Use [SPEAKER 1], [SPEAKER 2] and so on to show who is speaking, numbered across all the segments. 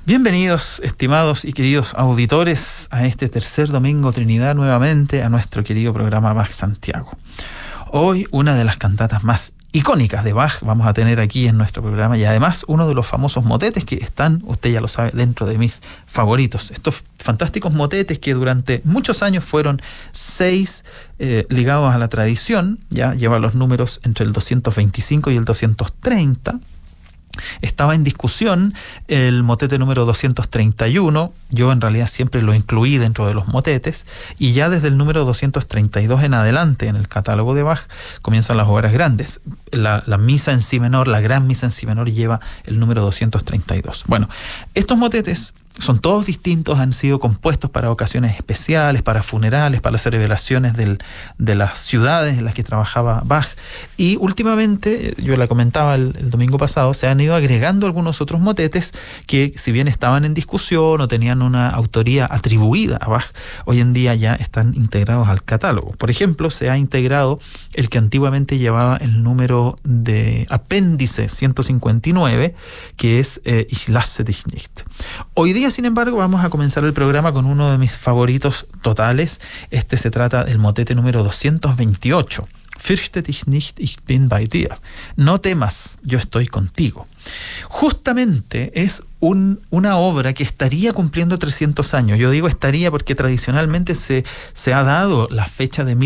[SPEAKER 1] Bienvenidos, estimados y queridos auditores, a este tercer domingo Trinidad nuevamente, a nuestro querido programa Bach Santiago. Hoy una de las cantatas más icónicas de Bach vamos a tener aquí en nuestro programa, y además uno de los famosos motetes que están, usted ya lo sabe, dentro de mis favoritos. Estos fantásticos motetes que durante muchos años fueron 6 ligados a la tradición, ya lleva los números entre el 225 y el 230. Estaba en discusión el motete número 231, yo en realidad siempre lo incluí dentro de los motetes, y ya desde el número 232 en adelante en el catálogo de Bach comienzan las obras grandes. La misa en si menor, la gran misa en si menor, lleva el número 232. Bueno, estos motetes son todos distintos, han sido compuestos para ocasiones especiales, para funerales, para las celebraciones de las ciudades en las que trabajaba Bach. Y últimamente, yo la comentaba el domingo pasado, se han ido agregando algunos otros motetes que, si bien estaban en discusión o tenían una autoría atribuida a Bach, hoy en día ya están integrados al catálogo. Por ejemplo, se ha integrado el que antiguamente llevaba el número de apéndice 159, que es Ich lasse dich nicht. Hoy día, sin embargo, vamos a comenzar el programa con uno de mis favoritos totales. Este se trata del motete número 228. Fürchte dich nicht, ich bin bei dir. No temas, yo estoy contigo. Justamente es una obra que estaría cumpliendo 300 años. Yo digo estaría porque tradicionalmente se ha dado la fecha de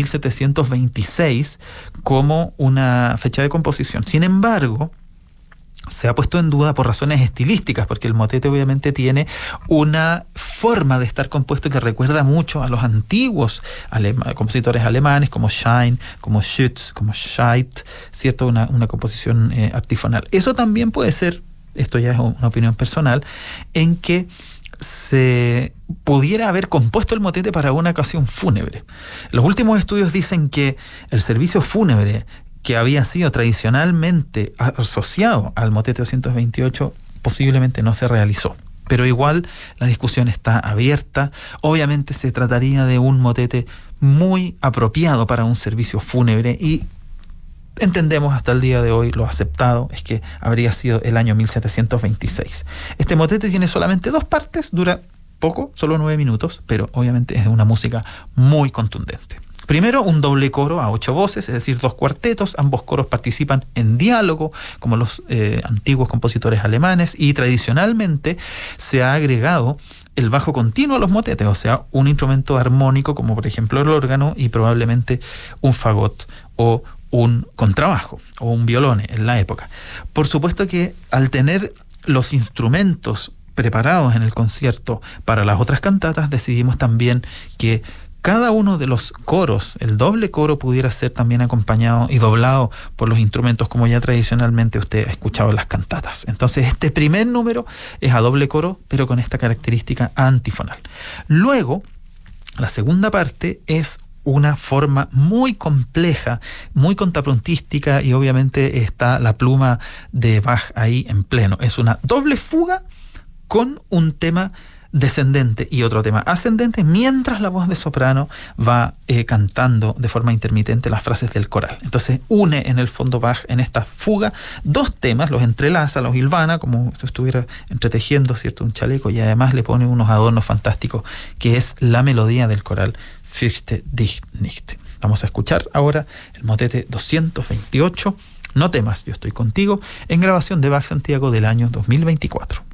[SPEAKER 1] 1726 como una fecha de composición. Sin embargo, se ha puesto en duda por razones estilísticas, porque el motete obviamente tiene una forma de estar compuesto que recuerda mucho a los antiguos compositores alemanes como Schein, como Schütz, como Scheidt, ¿cierto? Una composición artifonal. Eso también puede ser, esto ya es una opinión personal, en que se pudiera haber compuesto el motete para una ocasión fúnebre. Los últimos estudios dicen que el servicio fúnebre que había sido tradicionalmente asociado al motete 228 posiblemente no se realizó. Pero igual la discusión está abierta. Obviamente se trataría de un motete muy apropiado para un servicio fúnebre, y entendemos hasta el día de hoy, lo aceptado es que habría sido el año 1726. Este motete tiene solamente 2 partes, dura poco, solo 9 minutos, pero obviamente es una música muy contundente. Primero, un doble coro a 8 voces, es decir, 2 cuartetos. Ambos coros participan en diálogo, como los antiguos compositores alemanes, y tradicionalmente se ha agregado el bajo continuo a los motetes, o sea, un instrumento armónico, como por ejemplo el órgano, y probablemente un fagot o un contrabajo o un violone en la época. Por supuesto que al tener los instrumentos preparados en el concierto para las otras cantatas, decidimos también que cada uno de los coros, el doble coro, pudiera ser también acompañado y doblado por los instrumentos, como ya tradicionalmente usted ha escuchado en las cantatas. Entonces, este primer número es a doble coro, pero con esta característica antifonal. Luego, la segunda parte es una forma muy compleja, muy contrapuntística, y obviamente está la pluma de Bach ahí en pleno. Es una doble fuga con un tema descendente y otro tema ascendente, mientras la voz de soprano va cantando de forma intermitente las frases del coral. Entonces une en el fondo Bach en esta fuga 2 temas, los entrelaza, los hilvana como si estuviera entretejiendo, ¿cierto?, un chaleco, y además le pone unos adornos fantásticos, que es la melodía del coral Fürchte dich nicht. Vamos a escuchar ahora el motete 228, No temas, yo estoy contigo, en grabación de Bach Santiago del año 2024.